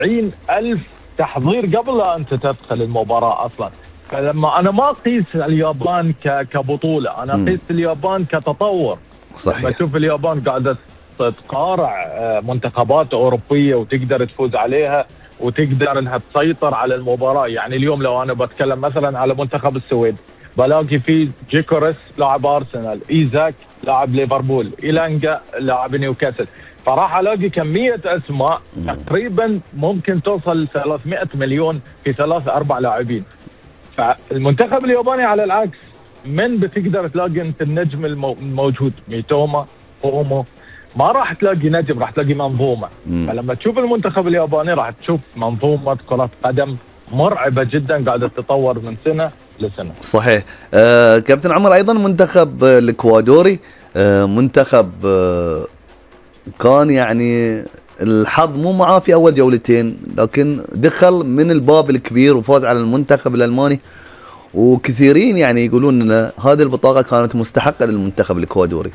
40,000 تحضير قبل لا أنت تدخل المباراة أصلا. فلما أنا ما أقيس اليابان كبطولة، أنا أقيس اليابان كتطور. صحيح. لما تشوف اليابان قاعدة تقارع منتخبات أوروبية وتقدر تفوز عليها وتقدر أنها تسيطر على المباراة. يعني اليوم لو أنا بتكلم مثلا على منتخب السويد، بلاقي فيه جيكوريس لاعب أرسنال، إيزاك لاعب ليفربول، إيلانجا لاعب نيوكاسل. فراح ألاقي كمية أسماء تقريبا ممكن توصل 300 مليون في 3-4 لاعبين. فالمنتخب الياباني على العكس، من بتقدر تلاقي انت النجم الموجود ميتوما اومو، ما راح تلاقي نجم، راح تلاقي منظومه. فلما تشوف المنتخب الياباني راح تشوف منظومه كره قدم مرعبه جدا قاعده تتطور من سنه لسنه. صحيح. كابتن عمر، ايضا منتخب الاكوادوري منتخب كان يعني الحظ مو معاه في اول جولتين، لكن دخل من الباب الكبير وفاز على المنتخب الالماني، وكثيرين يعني يقولون ان هذه البطاقه كانت مستحقه للمنتخب الاكوادوري.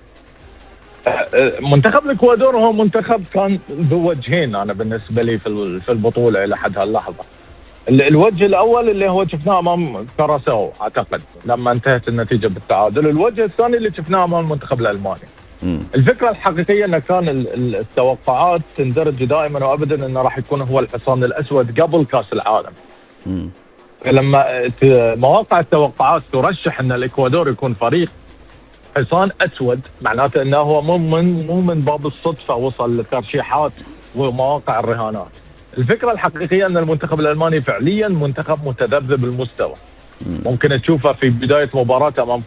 منتخب الاكوادور هو منتخب كان ذو وجهين انا بالنسبه لي في البطوله الى حد هاللحظه. الوجه الاول اللي هو شفناه امام كاراساو اعتقد لما انتهت النتيجه بالتعادل، الوجه الثاني اللي شفناه امام المنتخب الالماني. الفكره الحقيقيه ان كان التوقعات تندرج دائما وابدا انه راح يكون هو الحصان الاسود قبل كاس العالم. لما مواقع التوقعات ترشح ان الاكوادور يكون فريق حصان اسود، معناته انه هو مو من باب الصدفه وصل للترشيحات ومواقع الرهانات. الفكره الحقيقيه ان المنتخب الالماني فعليا منتخب متذبذب المستوى. ممكن تشوفه في بدايه مباراه امام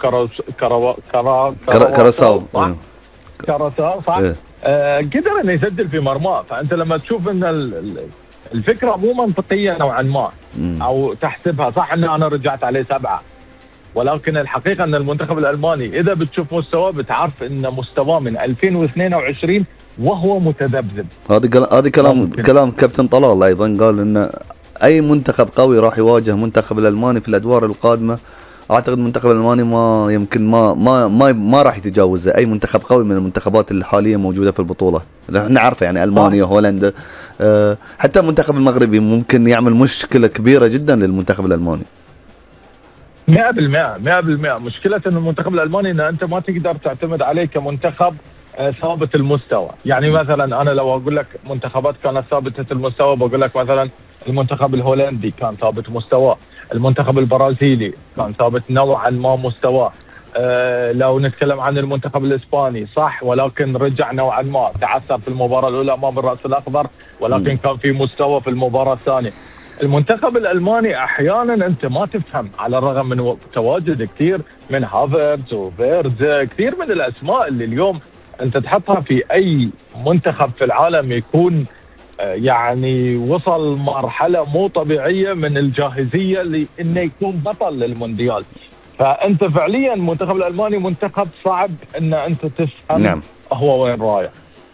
كاراساو صح؟ قدر انه يسجل في مرماه. فانت لما تشوف ان الفكره مو منطقيه نوعا ما او تحسبها صح ان انا رجعت عليه 7، ولكن الحقيقه ان المنتخب الالماني اذا بتشوف مستواه بتعرف ان مستواه من 2022 وهو متذبذب. هذه كلام كابتن طلال ايضا، قال ان اي منتخب قوي راح يواجه المنتخب الالماني في الادوار القادمه. اعتقد المنتخب الالماني ما يمكن ما راح يتجاوزه اي منتخب قوي من المنتخبات اللي حاليا موجوده في البطوله. احنا عارفه يعني المانيا، هولندا، حتى المنتخب المغربي ممكن يعمل مشكله كبيره جدا للمنتخب الالماني. 100% مشكله ان المنتخب الالماني ان انت ما تقدر تعتمد عليه كمنتخب ثابت المستوى. يعني مثلا انا لو اقول لك منتخبات كانت ثابته المستوى بقول لك مثلا المنتخب الهولندي كان ثابت مستواه، المنتخب البرازيلي كان ثابت نوعا ما مستواه، لو نتكلم عن المنتخب الاسباني صح ولكن رجع نوعا ما، تعثر في المباراه الاولى امام الراس الاخضر ولكن كان في مستوى في المباراه الثانيه. المنتخب الالماني احيانا انت ما تفهم على الرغم من تواجد كثير من هافرتز وفيرز، كثير من الاسماء اللي اليوم انت تحطها في اي منتخب في العالم يكون يعني وصل مرحله مو طبيعيه من الجاهزيه لانه يكون بطل للمونديال. فانت فعليا المنتخب الالماني منتخب صعب ان انت تفهم نعم. هو وين رايح.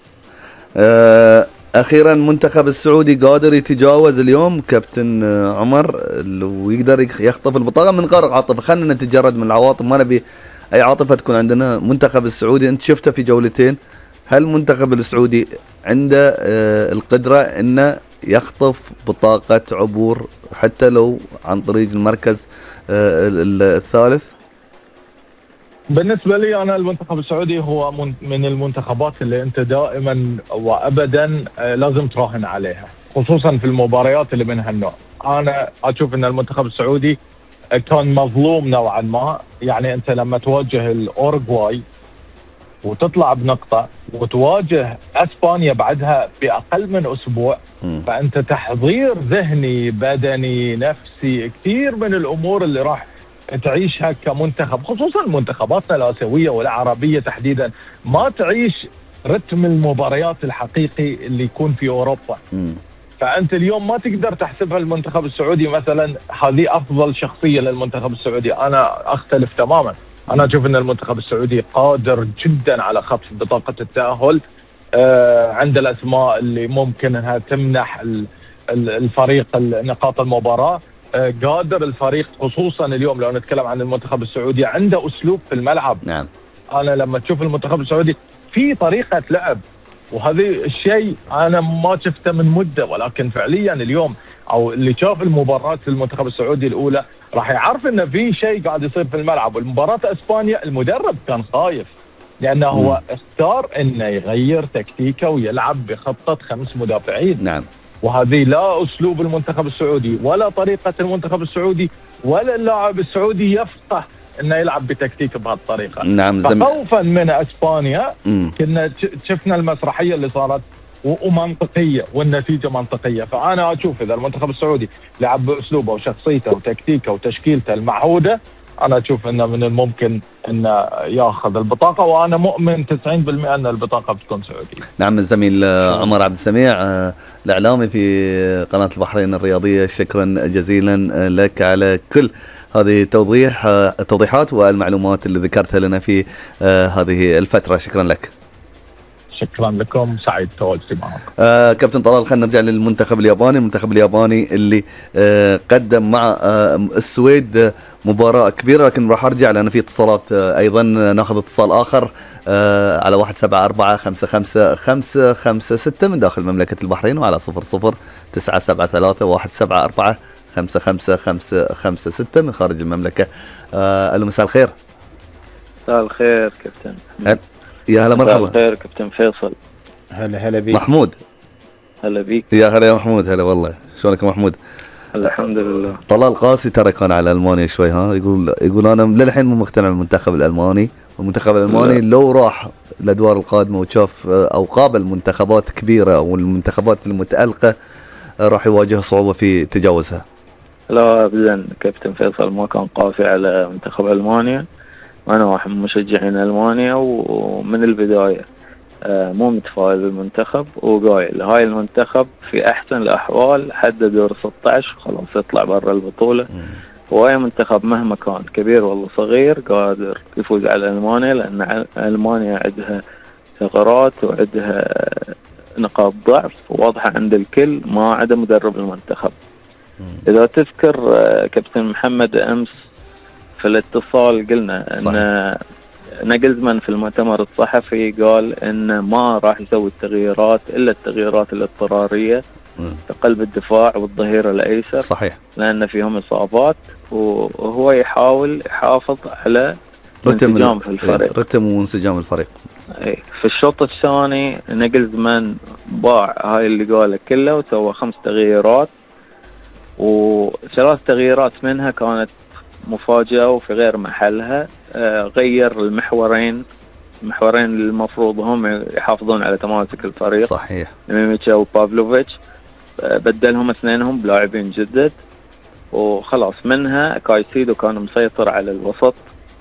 اخيرا المنتخب السعودي قادر يتجاوز اليوم كابتن عمر ويقدر يخطف البطاقه من غير عاطفه. خلينا نتجرد من العواطف، ما نبي اي عاطفه تكون عندنا. المنتخب السعودي انت شفته في جولتين، هل المنتخب السعودي عنده القدره انه يخطف بطاقه عبور حتى لو عن طريق المركز الثالث؟ بالنسبه لي انا المنتخب السعودي هو من المنتخبات اللي انت دائما وابدا لازم تراهن عليها، خصوصا في المباريات اللي من هالنوع. انا اشوف ان المنتخب السعودي كان مظلوم نوعا ما. يعني انت لما تواجه الاورجواي وتطلع بنقطه وتواجه اسبانيا بعدها باقل من اسبوع، فانت تحضير ذهني بدني نفسي كثير من الامور اللي راح تعيشها كمنتخب، خصوصا منتخباتنا الاسيويه والعربيه تحديدا ما تعيش رتم المباريات الحقيقي اللي يكون في اوروبا. فانت اليوم ما تقدر تحسبها المنتخب السعودي مثلا هذه افضل شخصيه للمنتخب السعودي. انا اختلف تماما. انا اشوف ان المنتخب السعودي قادر جدا على خطف بطاقه التاهل. عند الاسماء اللي ممكن انها تمنح الفريق نقاط المباراه. قادر الفريق خصوصا اليوم لو نتكلم عن المنتخب السعودي عنده اسلوب في الملعب. نعم. انا لما تشوف المنتخب السعودي في طريقه لعب وهذا الشيء انا ما شفته من مده، ولكن فعليا اليوم او اللي شاف المباراه المنتخب السعودي الاولى راح يعرف انه في شيء قاعد يصير في الملعب. والمباراه اسبانيا المدرب كان خايف لانه هو اختار انه يغير تكتيكه ويلعب بخطه 5 مدافعين. نعم. وهذه لا اسلوب المنتخب السعودي ولا طريقه المنتخب السعودي ولا اللاعب السعودي يفقه انه يلعب بتكتيك بهالطريقه. نعم. فخوفا من اسبانيا كنا شفنا المسرحيه اللي صارت ومنطقيه والنتيجه منطقيه. فانا اشوف اذا المنتخب السعودي لعب باسلوبه وشخصيته وتكتيكه وتشكيلته المعهوده، انا اشوف انه من الممكن انه ياخذ البطاقه، وانا مؤمن 90% ان البطاقه بتكون سعوديه. نعم. الزميل عمر عبد السميع الاعلامي في قناه البحرين الرياضيه، شكرا جزيلا لك على كل هذه التوضيحات والمعلومات اللي ذكرتها لنا في هذه الفتره. شكرا لك. شكرا لكم، سعيد تواجدي معكم. كابتن طلال، خلينا نرجع للمنتخب الياباني. المنتخب الياباني اللي قدم مع السويد مباراة كبيرة، لكن راح ارجع لان في اتصالات ايضا. ناخذ اتصال اخر على 174-555-556 من داخل مملكة البحرين، وعلى 00-973-174-555-556 من خارج المملكة. الو، مساء الخير. مساء الخير كابتن. يا هلا مرحبا. مساء الخير كابتن فيصل. هلا بيك محمود. هلا بيك. يا هلا يا محمود. هلا والله، شلونك يا محمود؟ الحمد لله. طلال قاسي ترى كان على المانيا شوي، يقول انا للحين مو مقتنع بالمنتخب الالماني، والمنتخب الالماني لو راح الادوار القادمه وشاف او قابل منتخبات كبيره والمنتخبات المتالقه راح يواجه صعوبه في تجاوزها. لا ابدا كابتن فيصل، ما كان قاسي على منتخب المانيا، وانا واحد من مشجعين المانيا ومن البدايه مو متفائل بالمنتخب، وقايل هاي المنتخب في احسن الاحوال حد دور 16 خلاص يطلع برا البطوله. وهاي منتخب مهما كان كبير ولا صغير قادر يفوز على المانيا، لان المانيا عندها ثغرات وعندها نقاط ضعف واضحه عند الكل، ما عدا مدرب المنتخب. اذا تذكر كابتن محمد امس في الاتصال قلنا ان ناجلزمان في المؤتمر الصحفي قال ان ما راح يسوي التغييرات الا التغييرات الاضطراريه في قلب الدفاع والظهير الايسر. صحيح. لان فيهم اصابات، وهو يحاول يحافظ على انسجام في الفريق، رتم وانسجام الفريق. في الشوط الثاني ناجلزمان باع هاي اللي قاله كله وسوى 5 تغييرات، و3 تغييرات منها كانت مفاجأة وفي غير محلها. غير المحورين اللي المفروض هم يحافظون على تماسك الفريق. صحيح. ميميتشا وبافلوفيتش، بدلهم 2 بلاعبين جدد، وخلاص منها كايسيدو كان مسيطر على الوسط،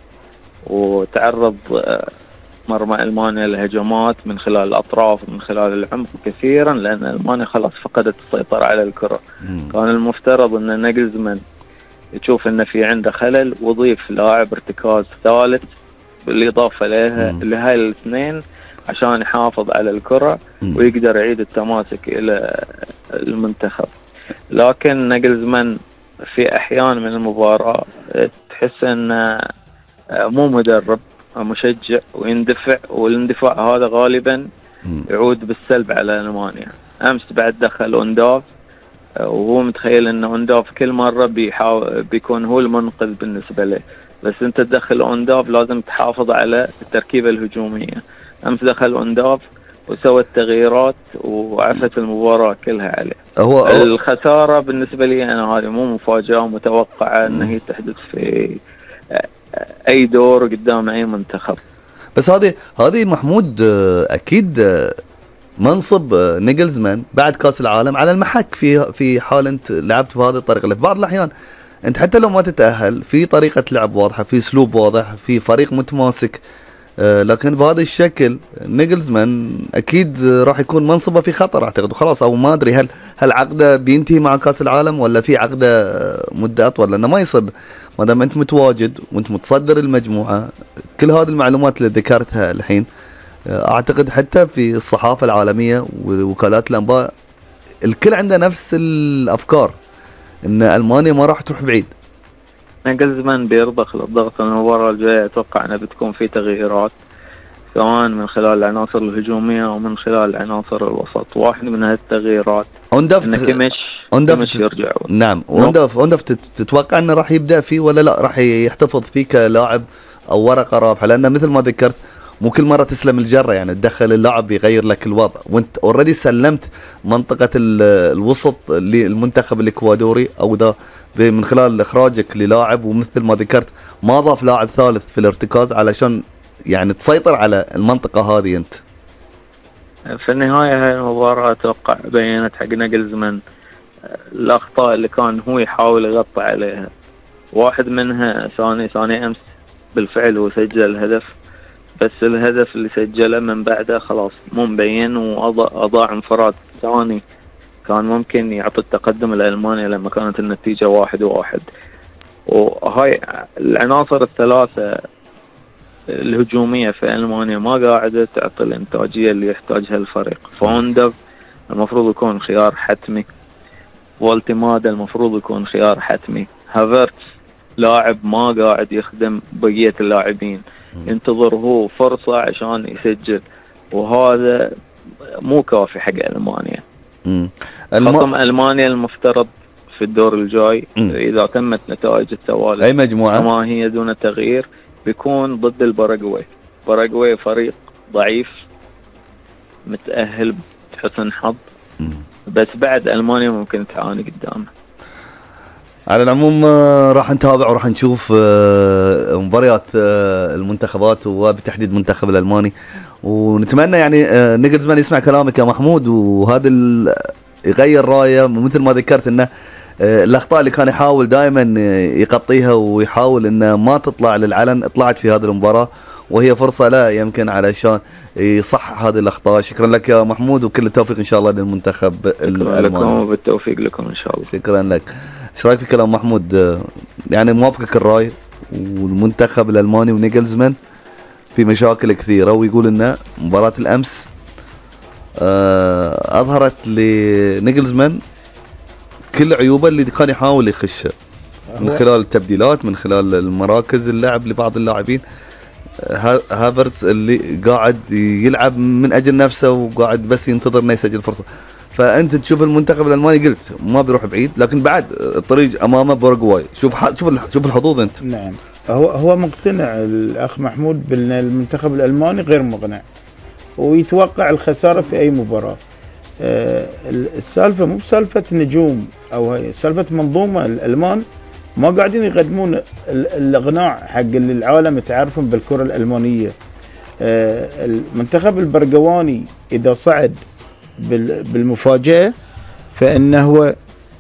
وتعرض مرمى ألمانيا لهجمات من خلال الأطراف ومن خلال العمق كثيرا، لأن ألمانيا خلاص فقدت السيطرة على الكرة. كان المفترض أن ناجلزمان يشوف أن في عنده خلل ويضيف لاعب ارتكاز ثالث بالإضافة لهاي الاثنين عشان يحافظ على الكرة ويقدر يعيد التماسك إلى المنتخب. لكن ناجلزمان في أحيان من المباراة تحس أنه مو مدرب، مشجع ويندفع، والاندفاع هذا غالبا يعود بالسلب على ألمانيا. أمس بعد دخل أونداف، وهو متخيل أن أونداف كل مرة بيكون هو المنقذ بالنسبة له، بس أنت تدخل أونداف لازم تحافظ على التركيبة الهجومية. أمس دخل أونداف وسوى التغييرات وعفت المباراة كلها عليه. الخسارة بالنسبة لي أنا هذه مو مفاجأة ومتوقعة أن هي تحدث في أي دور قدام أي منتخب. بس هذه محمود أكيد منصب ناجلزمان بعد كاس العالم على المحك في حال انت لعبت بهذه الطريقه. في بعض الاحيان انت حتى لو ما تتاهل في طريقه لعب واضحه، في اسلوب واضح، في فريق متماسك، لكن بهذا الشكل ناجلزمان اكيد راح يكون منصبه في خطر اعتقد. وخلاص، او ما ادري هل عقده بينتهي مع كاس العالم ولا في عقده مده اطول، لانه ما يصير ما دام انت متواجد وانت متصدر المجموعه. كل هذه المعلومات اللي ذكرتها الحين اعتقد حتى في الصحافه العالميه ووكالات الانباء الكل عنده نفس الافكار ان المانيا ما راح تروح بعيد. ناجلزمان بيرضخ للضغط المباراه الجايه، اتوقع انها بتكون في تغييرات سواء من خلال العناصر الهجومية أو من خلال عناصر الوسط. واحد من هالتغييرات اوندف إن كيميش يرجع. نعم، اوندف تتوقع انه راح يبدا فيه ولا لا راح يحتفظ فيه كلاعب او ورقه رابحه؟ لان مثل ما ذكرت مو كل مره تسلم الجره، يعني تدخل اللاعب يغير لك الوضع، وانت اوريدي سلمت منطقه الوسط للمنتخب الاكوادوري او ذا من خلال اخراجك للاعب، ومثل ما ذكرت ما ضاف لاعب ثالث في الارتكاز علشان يعني تسيطر على المنطقه هذه. انت في النهايه هاي المباراه اتوقع بينت حق ناجلزمان الاخطاء اللي كان هو يحاول يغطي عليها. واحد منها ثاني امس بالفعل هو سجل هدف، بس الهدف اللي سجله من بعده خلاص مو مبين، واضاع انفراد ثاني كان ممكن يعطي التقدم لألمانيا لما كانت النتيجة 1-1. وهاي العناصر الثلاثة الهجومية في ألمانيا ما قاعدة تعطي الإنتاجية اللي يحتاجها الفريق. فوندف المفروض يكون خيار حتمي، والتيمادا المفروض يكون خيار حتمي، هافرتس لاعب ما قاعد يخدم بقية اللاعبين، ينتظر هو فرصة عشان يسجل، وهذا مو كافي حق ألمانيا. خصم ألمانيا المفترض في الدور الجاي إذا تمت نتائج التوالي أي مجموعة كما هي دون تغيير بيكون ضد الباراغواي. باراغواي فريق ضعيف متأهل بحسن حظ، بس بعد ألمانيا ممكن تعاني قدامه. على العموم راح نتابع وراح نشوف مباريات المنتخبات وبالتحديد المنتخب الألماني، ونتمنى يعني ناجلزمان يسمع كلامك يا محمود، وهذا يغير رايه. مثل ما ذكرت انه الاخطاء اللي كان يحاول دائما يغطيها ويحاول انه ما تطلع للعلن طلعت في هذه المباراه، وهي فرصه لا يمكن علشان يصحح هذه الاخطاء. شكرا لك يا محمود، وكل التوفيق ان شاء الله للمنتخب الالماني. شكرا لكم وبالتوفيق لكم ان شاء الله. شكرا لك. ايش رايك في كلام محمود؟ يعني موافقك الراي، والمنتخب الالماني وناجلزمان في مشاكل كثيره، ويقول ان مباراه الامس اظهرت لناجلزمان كل عيوبه اللي كان يحاول يخشها من خلال التبديلات، من خلال المراكز اللعب لبعض اللاعبين. هافرتس اللي قاعد يلعب من اجل نفسه وقاعد بس ينتظر انه يسجل فرصه. فانت تشوف المنتخب الالماني قلت ما بيروح بعيد، لكن بعد الطريق امامه باراغواي. شوف الحظوظ انت. نعم، هو مقتنع الاخ محمود بان المنتخب الالماني غير مقنع، ويتوقع الخساره في اي مباراه. السالفه مو بسالفه نجوم، او هي سالفه منظومه. الالمان ما قاعدين يقدمون الاقناع حق اللي العالم يتعرفون بالكره الالمانيه. المنتخب البرغواني اذا صعد بالمفاجاه فانه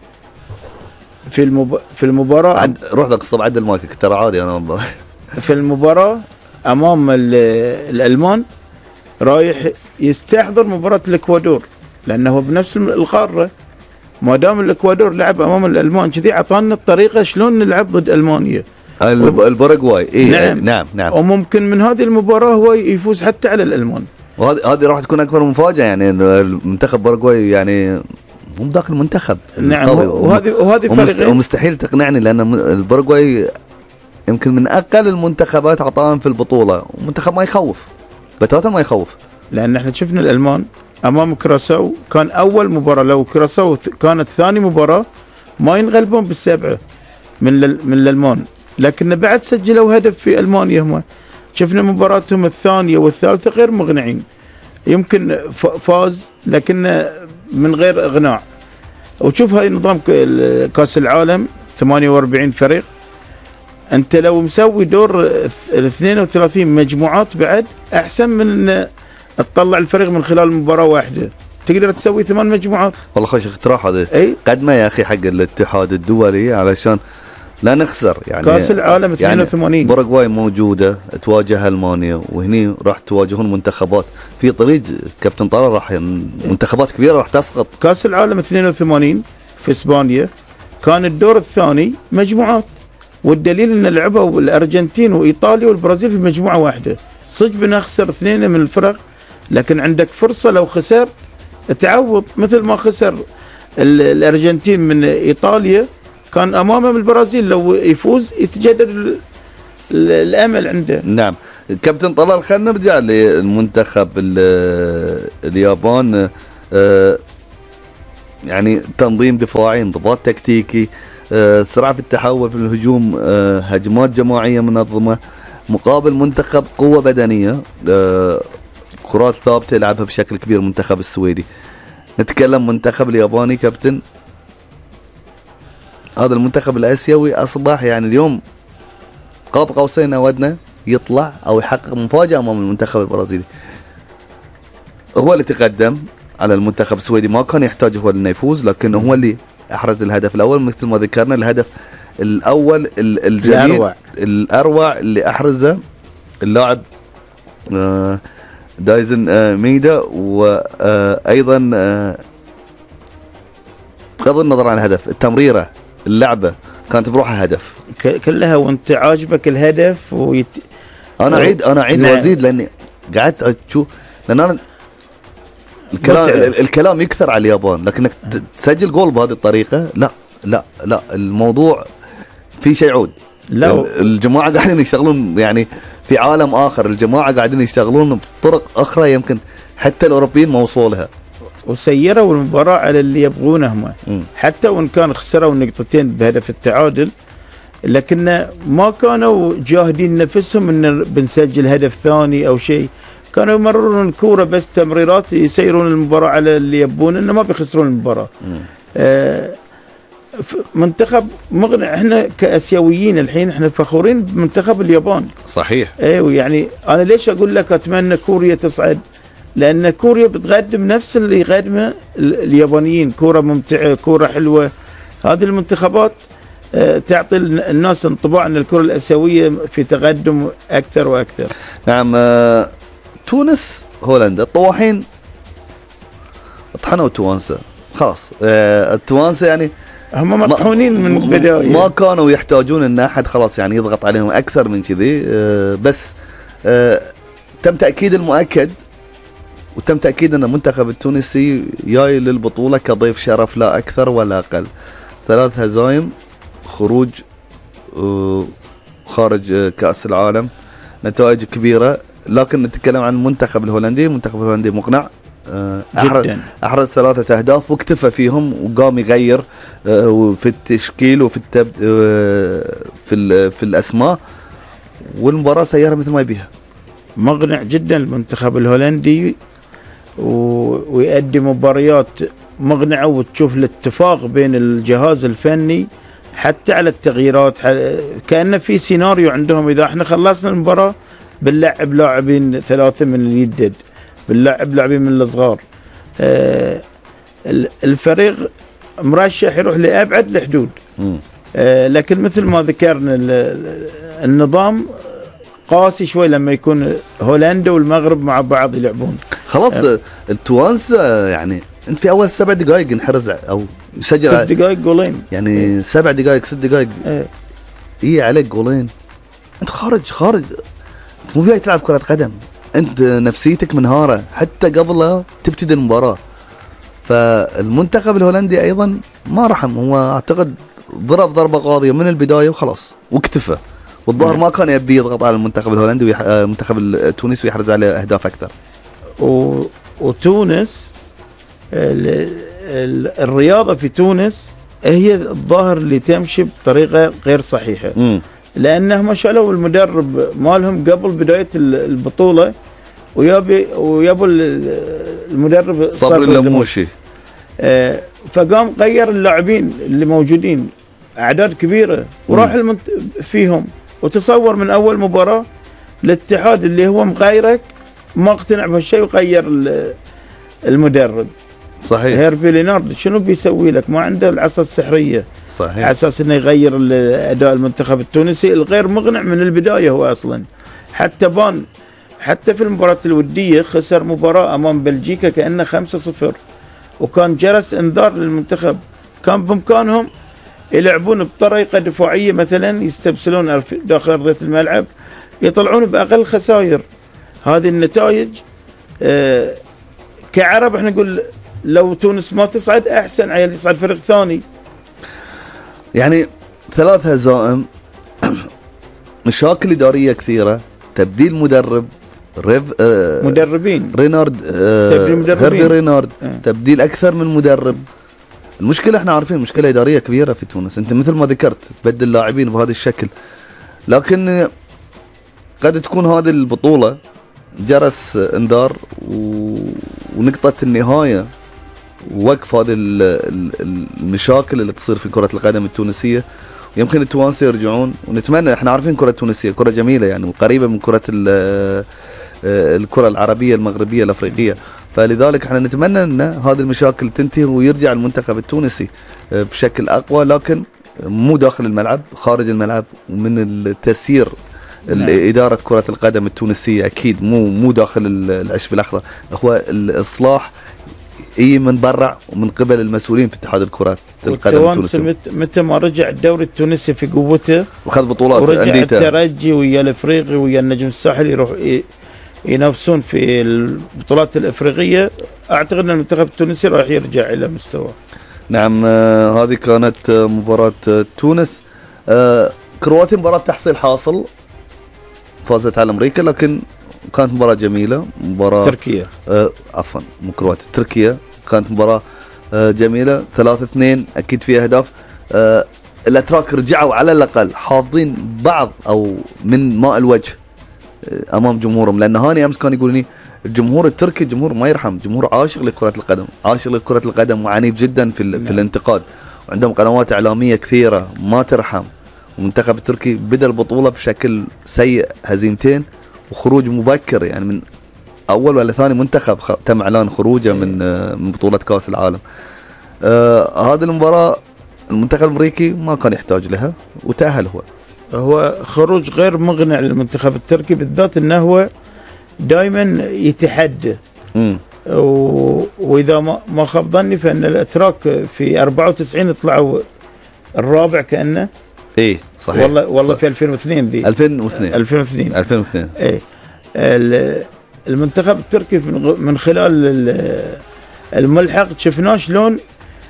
في المباراه روح لك الصبع عدل مايكك ترى عادي. انا في المباراه امام الالمان رايح يستحضر مباراه الاكوادور، لانه بنفس القاره. ما دام الاكوادور لعب امام الالمان كذي اعطانا الطريقه شلون نلعب ضد المانيا الباراغواي. نعم. وممكن من هذه المباراه هو يفوز حتى على الالمان، وهذه راح تكون اكبر مفاجاه. يعني المنتخب باراغواي يعني مو ذاك المنتخب. نعم، وهذه فرق ومستحيل تقنعني، لان الباراغواي يمكن من اقل المنتخبات عطاء في البطوله، ومنتخب ما يخوف بتاتا، ما يخوف. لان احنا شفنا الالمان امام كراساو كان اول مباراه، لو كراساو كانت ثاني مباراه ما ينغلبون بالسبعه من الالمان، لكن بعد سجلوا هدف في المانيا. هم شفنا مباراتهم الثانيه والثالثه غير مقنعين، يمكن فاز لكن من غير اقناع. وشوف هاي نظام كاس العالم 48 فريق، انت لو مسوي دور ال 32 مجموعات بعد احسن من ان تطلع الفريق من خلال مباراه واحده، تقدر تسوي 8 مجموعات. والله خوش اقتراح هذا. قدمه يا اخي حق الاتحاد الدولي علشان لا نخسر. يعني كاس العالم 82 يعني باراغواي موجوده تواجه المانيا، وهني راح تواجهون منتخبات في طريق كابتن طارق، راح منتخبات كبيره راح تسقط. كاس العالم 82 في اسبانيا كان الدور الثاني مجموعات، والدليل ان لعبوا الارجنتين وايطاليا والبرازيل في مجموعه واحده. صدق بنخسر 2 من الفرق، لكن عندك فرصه لو خسرت تعوض، مثل ما خسر الارجنتين من ايطاليا كان امامهم البرازيل، لو يفوز يتجدد الامل عنده. نعم. كابتن طلال، خلينا نرجع للمنتخب اليابان. يعني تنظيم دفاعي، انضباط تكتيكي، سرعة في التحول في الهجوم، هجمات جماعية منظمة، مقابل منتخب قوة بدنية، كرات ثابتة يلعبها بشكل كبير المنتخب السويدي. نتكلم منتخب الياباني كابتن، هذا المنتخب الآسيوي أصبح يعني اليوم قاب قوسين أودنا يطلع أو يحقق مفاجأة أمام المنتخب البرازيلي. هو اللي تقدم على المنتخب السويدي، ما كان يحتاج هو انه يفوز، لكن هو اللي احرز الهدف الاول. مثل ما ذكرنا الهدف الاول الجميل الاروع اللي احرزه اللاعب دايزن ميدا، وايضا بغض النظر عن الهدف، التمريره، اللعبه كانت بروحها هدف كلها. وانت عاجبك الهدف انا اعيد وازيد، لاني قعدت اشوف، لان انا الكلام يكثر على اليابان، لكنك تسجل جول بهذه الطريقه، لا الموضوع في شيء عود. لا الجماعه قاعدين يشتغلون يعني في عالم اخر، الجماعه قاعدين يشتغلون بطرق اخرى يمكن حتى الاوروبيين ما وصلوا لها، وسيروا المباراه على اللي يبغونه هم. حتى وان كان خسروا نقطتين بهدف التعادل، لكن ما كانوا جاهدين نفسهم ان بنسجل هدف ثاني او شيء. كانوا يمررون الكوره بس تمريرات، يسيرون المباراه على اللي يبون، انه ما بيخسرون المباراه. منتخب مقنع. احنا كاسيويين الحين احنا فخورين بمنتخب اليابان. صحيح. ايوه يعني انا ليش اقول لك اتمنى كوريا تصعد؟ لان كوريا بتقدم نفس اللي يقدمه اليابانيين، كوره ممتعه، كوره حلوه. هذه المنتخبات تعطي الناس انطباع ان الكره الاسيويه في تقدم اكثر واكثر. نعم. تونس، هولندا، الطواحين طحنوا توانسه خلاص. التوانسه يعني هم مطحونين من البدايه، ما كانوا يحتاجون ان احد خلاص يعني يضغط عليهم اكثر من كذي. بس تم تاكيد المؤكد، وتم تاكيد ان المنتخب التونسي جاي للبطوله كضيف شرف لا اكثر ولا اقل. 3 هزايم، خروج خارج كاس العالم، نتائج كبيره. لكن نتكلم عن المنتخب الهولندي، المنتخب الهولندي مقنع، احرز 3 أهداف واكتفى فيهم، وقام يغير في التشكيل وفي في الاسماء، والمباراه سيرها مثل ما يبيها. مقنع جدا المنتخب الهولندي، ويؤدي مباريات مقنعه، وتشوف الاتفاق بين الجهاز الفني حتى على التغييرات. كأنه في سيناريو عندهم، اذا احنا خلصنا المباراه بنلعب لاعبين 3 من اليدد، بنلعب لاعبين من الصغار. الفريق مرشح يروح لأبعد الحدود. لكن مثل ما ذكرنا النظام قاسي شوي لما يكون هولندا والمغرب مع بعض يلعبون. خلاص التوانسه يعني انت في اول 7 دقائق انحرز او سجل 6 دقائق جولين، يعني 7 دقائق 6 دقائق ايه عليك جولين. انت خارج مو جاي تلعب كرة قدم، انت نفسيتك منهارة حتى قبل لا تبتدي المباراة. فالمنتخب الهولندي ايضا ما رحم، هو اعتقد ضرب ضربة قاضية من البداية وخلاص واكتفى، والظاهر ما كان يبي يضغط على المنتخب الهولندي المنتخب التونسي ويحرز عليه اهداف اكثر. وتونس الرياضة في تونس هي الظاهر اللي تمشي بطريقة غير صحيحة. لانهم شالوا المدرب مالهم قبل بدايه البطوله، ويابوا المدرب صبري اللموشي، فقام غير اللاعبين اللي موجودين اعداد كبيره وراح فيهم. وتصور من اول مباراه الاتحاد اللي هو مغيرك ما اقتنع بهالشيء وغير المدرب. صحيح. هيرفي لينارد شنو بيسوي لك؟ ما عنده العصا السحريه. صحيح. على اساس انه يغير اداء المنتخب التونسي الغير مقنع من البدايه. هو اصلا حتى في المباراه الوديه خسر مباراه امام بلجيكا كانه 5-0، وكان جرس انذار للمنتخب. كان بامكانهم يلعبون بطريقه دفاعيه مثلا، يستبسلون داخل ارضيه الملعب، يطلعون باقل خسائر. هذه النتائج كعرب احنا نقول لو تونس ما تصعد احسن، عيال يصعد فريق ثاني. يعني 3 هزائم، مشاكل اداريه كثيره، تبديل مدرب مدربين رينارد تبديل مدربين. هيرفي رينارد تبديل اكثر من مدرب. المشكله احنا عارفين مشكله اداريه كبيره في تونس، انت مثل ما ذكرت تبدل لاعبين بهذا الشكل، لكن قد تكون هذه البطوله جرس انذار ونقطه النهايه ووقف هذه المشاكل اللي تصير في كره القدم التونسيه. يمكن التوانسه يرجعون، ونتمنى، احنا عارفين كره التونسيه كره جميله يعني وقريبه من كره الكره العربيه المغربيه الافريقيه، فلذلك احنا نتمنى ان هذه المشاكل تنتهي ويرجع المنتخب التونسي بشكل اقوى، لكن مو داخل الملعب، خارج الملعب ومن التسيير إدارة كرة القدم التونسية أكيد مو داخل العشب الأخضر، هو الإصلاح من برا ومن قبل المسؤولين في اتحاد الكرة القدم التونسي. متى ما رجع الدوري التونسي في قوته وخذ بطولات ورجع أنديته، الترجي ويا الإفريقي ويا النجم الساحلي يروح ينافسون في البطولات الإفريقية، أعتقد أن المنتخب التونسي راح يرجع إلى مستوى. نعم. هذه كانت مباراة تونس. كرواتيا مباراة تحصيل حاصل، فازت على أمريكا، لكن كانت مباراة جميلة. مباراة تركيا عفوا مو كرواتيا، تركيا كانت مباراة جميلة 3-2 أكيد فيها أهداف. الأتراك رجعوا على الأقل حافظين بعض أو من ماء الوجه أمام جمهورهم، لأن هاني أمس كان يقول لي الجمهور التركي جمهور ما يرحم، جمهور عاشق لكرة القدم، عاشق لكرة القدم وعنيف جدا في الانتقاد، وعندهم قنوات إعلامية كثيرة ما ترحم. المنتخب التركي بدأ البطولة بشكل سيء، هزيمتين وخروج مبكر، يعني من أول ولا ثاني منتخب تم إعلان خروجه من بطولة كأس العالم. هذه المباراة المنتخب الأمريكي ما كان يحتاج لها وتأهل. هو خروج غير مقنع للمنتخب التركي، بالذات أنه هو دائما يتحدى، وإذا ما خاب ظني فإن الأتراك في 94 طلعوا الرابع كأنه. ايه صحيح والله صح. في 2002 ذي 2002 ايه. المنتخب التركي من خلال الملحق شفناه شلون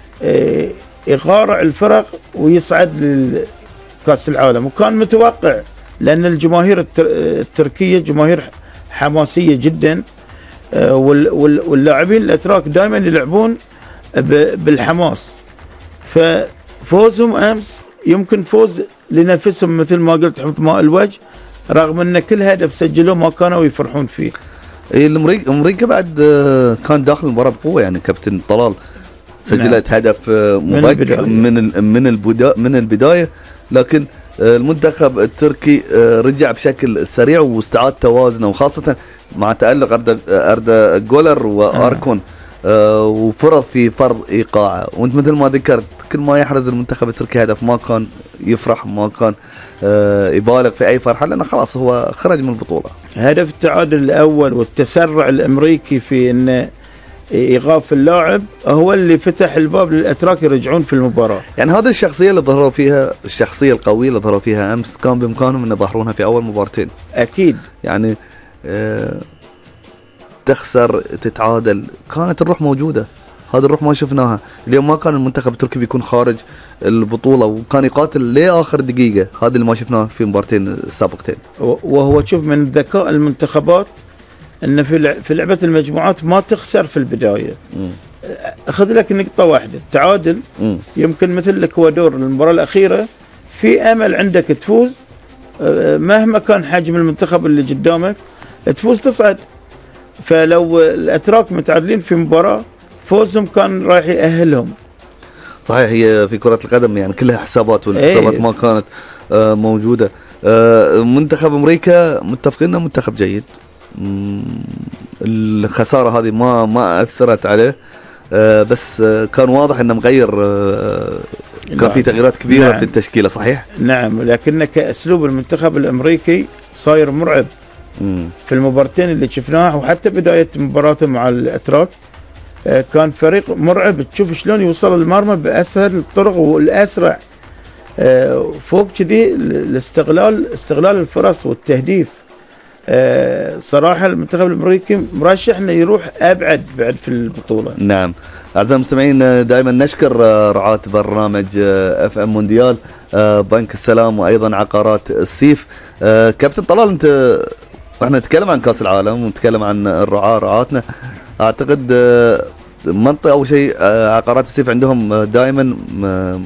يقارع الفرق ويصعد لكأس العالم، وكان متوقع لأن الجماهير التركية جماهير حماسية جدا، واللاعبين الأتراك دائما يلعبون بالحماس، ففوزهم أمس يمكن فوز لنفسهم مثل ما قلت حفظ ماء الوجه، رغم ان كل هدف سجلوه ما كانوا يفرحون فيه. امريكا بعد كان داخل المباراه بقوه، يعني كابتن طلال سجلت هدف مبكر من البدايه، لكن المنتخب التركي رجع بشكل سريع واستعاد توازنه، وخاصه مع تالق أردا جولر واركون وفرض في فرض ايقاعه. وانت مثل ما ذكرت كل ما يحرز المنتخب التركي هدف ما كان يفرح، ما كان يبالغ في اي فرحه، لانه خلاص هو خرج من البطوله. هدف التعادل الاول والتسرع الامريكي في انه ايقاف اللاعب هو اللي فتح الباب للاتراك يرجعون في المباراه. يعني هذه الشخصيه اللي ظهروا فيها، الشخصيه القويه اللي ظهروا فيها امس، كان بامكانهم ان يظهرونها في اول مباراتين. اكيد يعني تخسر تتعادل، كانت الروح موجوده، هذه الروح ما شفناها اليوم. ما كان المنتخب التركي بيكون خارج البطوله وكان يقاتل لاخر دقيقه، هذا اللي ما شفناه في المباراتين السابقتين. وهو شوف من ذكاء المنتخبات ان في لعبه المجموعات ما تخسر في البدايه. اخذ لك نقطه واحده تعادل، يمكن مثل الاكوادور المباراه الاخيره في امل عندك تفوز، مهما كان حجم المنتخب اللي قدامك تفوز تصعد. فلو الاتراك متعادلين في مباراه فوزهم كان رايح يأهلهم. صحيح، هي في كرة القدم يعني كلها حسابات، والحسابات ما كانت موجودة. منتخب أمريكا متفقين انه منتخب جيد، الخسارة هذه ما أثرت عليه، بس كان واضح انه مغير، كان في تغييرات كبيرة في التشكيلة. صحيح نعم، لكن كأسلوب المنتخب الأمريكي صاير مرعب في المباراتين اللي شفناها، وحتى بداية مباراته مع الأتراك كان فريق مرعب، تشوف شلون يوصل المرمى بأسهل الطرق والأسرع، فوق كذي استغلال الفرص والتهديف. صراحة المنتخب الأمريكي مرشح انه يروح أبعد بعد في البطولة. نعم أعزائي المستمعين، دائما نشكر رعاة برنامج FM مونديال، بنك السلام وأيضا عقارات السيف. كابتن طلال، أنت واحنا نتكلم عن كاس العالم ونتكلم عن رعاتنا، اعتقد منطقه اول شيء عقارات السيف عندهم دائما